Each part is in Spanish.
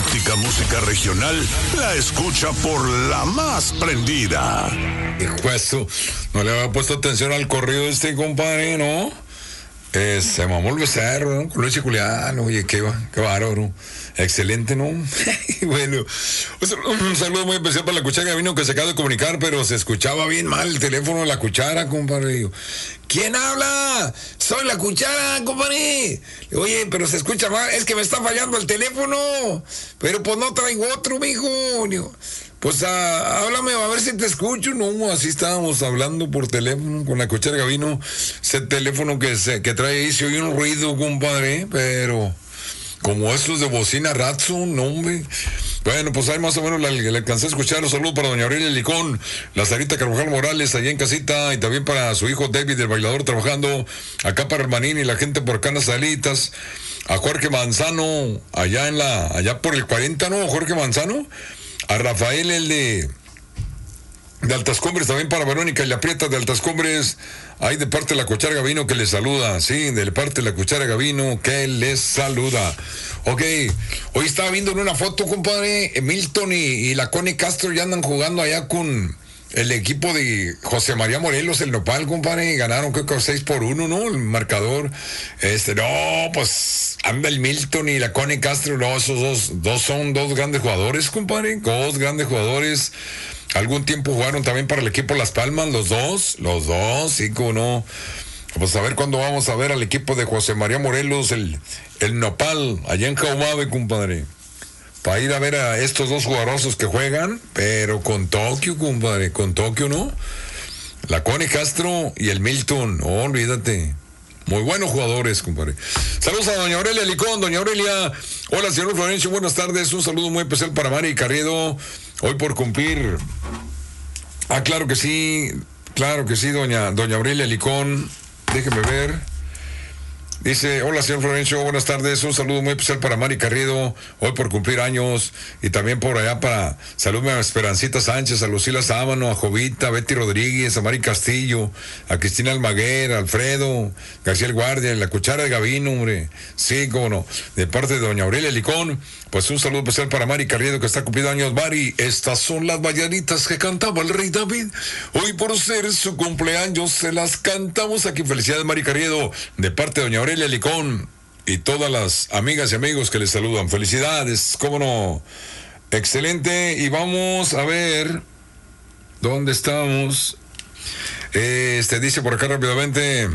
auténtica música regional la escucha por la más prendida. Hijo eso, no le había puesto atención al corrido compadre, ¿no? Se mamó el becerro, ¿no? Con Luis Julián, oye, qué bárbaro. Excelente, ¿no? Bueno, un saludo muy especial para la cuchara que vino, que se acaba de comunicar, pero se escuchaba bien mal el teléfono de la cuchara, compadre. Digo, ¿quién habla? Soy la cuchara, compadre. Oye, pero se escucha mal, es que me está fallando el teléfono. Pero pues no traigo otro, mijo. Digo, pues háblame, a ver si te escucho. No, así estábamos hablando por teléfono con la cuchara Gavino. Ese teléfono que trae ahí se oye un ruido, compadre, pero como estos de bocina Ratson, no, hombre. Bueno, pues ahí más o menos le alcancé a escuchar. Los saludos para doña Aurelia Licón, la Sarita Carvajal Morales allá en casita, y también para su hijo David, el bailador, trabajando acá para el Manín y la gente por acá en las salitas. A Jorge Manzano, allá por el 40, ¿no? Jorge Manzano. A Rafael, el de Altas Cumbres, también para Verónica y la Prieta de Altas Cumbres, ahí de parte de la cuchara Gavino que les saluda, sí, de parte de la cuchara Gavino que les saluda. Ok, hoy estaba viendo en una foto, compadre, Milton y la Connie Castro ya andan jugando allá con el equipo de José María Morelos, el Nopal, compadre, ganaron creo que 6-1, ¿no? El marcador. No, pues anda el Milton y la Connie Castro, no, esos dos son dos grandes jugadores, compadre, dos grandes jugadores. Algún tiempo jugaron también para el equipo Las Palmas, los dos, sí, como no. Pues a ver cuándo vamos a ver al equipo de José María Morelos, el Nopal, allá en Caumave, compadre. Para ir a ver a estos dos jugarosos que juegan, pero con Tokio, compadre, con Tokio, ¿no? La Connie Castro y el Milton, no, olvídate. Muy buenos jugadores, compadre. Saludos a doña Aurelia Licón. Doña Aurelia, hola, señor Florencio, buenas tardes. Un saludo muy especial para Mari Carriedo, hoy por cumplir. Claro que sí, doña Aurelia Licón. Déjeme ver. Dice, hola, señor Florencio, buenas tardes. Un saludo muy especial para Mari Carriedo, hoy por cumplir años. Y también por allá para saludme a Esperancita Sánchez, a Lucila Sábano, a Jovita, a Betty Rodríguez, a Mari Castillo, a Cristina Almaguer, a Alfredo, García el Guardia, la cuchara de Gavino, hombre. Sí, cómo no. De parte de doña Aurelia Licón, pues un saludo especial para Mari Carriedo, que está cumpliendo años. Mari, estas son las mañanitas que cantaba el rey David. Hoy por ser su cumpleaños se las cantamos aquí. Felicidades, Mari Carriedo, de parte de doña Aurelia Licón y todas las amigas y amigos que les saludan. Felicidades, cómo no. Excelente. Y vamos a ver dónde estamos. Dice por acá rápidamente,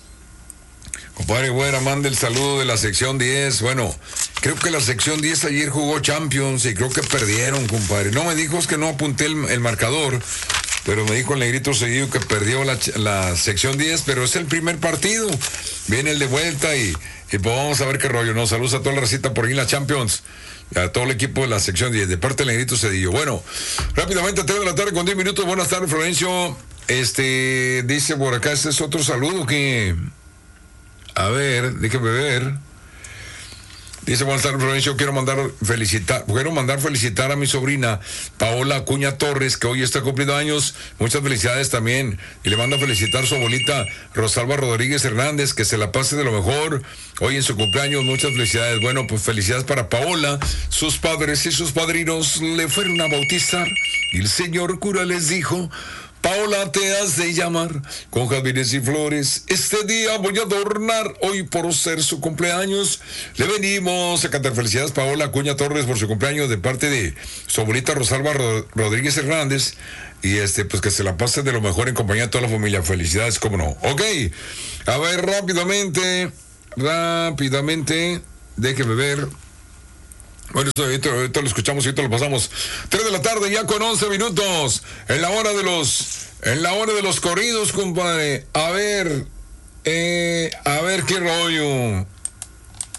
compadre Güera, manda el saludo de la sección 10. Bueno, creo que la sección 10 ayer jugó Champions y creo que perdieron, compadre. No me dijo, es que no apunté el marcador, pero me dijo el negrito seguido que perdió la sección 10, pero es el primer partido. Viene el de vuelta y pues vamos a ver qué rollo, ¿no? Saludos a toda la recita por ahí en la Champions, a todo el equipo de la sección 10, de parte del negrito Cedillo. Bueno, rápidamente, 3 de la tarde con 10 minutos. Buenas tardes, Florencio. Dice por acá, este es otro saludo que... A ver, déjeme ver. Dice, buenas tardes, Florencio, quiero mandar felicitar a mi sobrina Paola Acuña Torres, que hoy está cumpliendo años. Muchas felicidades también. Y le mando a felicitar a su abuelita Rosalba Rodríguez Hernández, que se la pase de lo mejor hoy en su cumpleaños. Muchas felicidades. Bueno, pues felicidades para Paola. Sus padres y sus padrinos le fueron a bautizar y el señor cura les dijo: Paola, te has de llamar con jazmines y flores. Este día voy a adornar. Hoy por ser su cumpleaños le venimos a cantar. Felicidades, Paola Acuña Torres, por su cumpleaños de parte de su abuelita Rosalba Rodríguez Hernández. Y pues que se la pase de lo mejor en compañía de toda la familia. Felicidades, cómo no. Ok, a ver, rápidamente, déjeme ver. Bueno, esto lo escuchamos y esto lo pasamos. 3 de la tarde ya con 11 minutos. En la hora de los corridos, compadre. A ver qué rollo.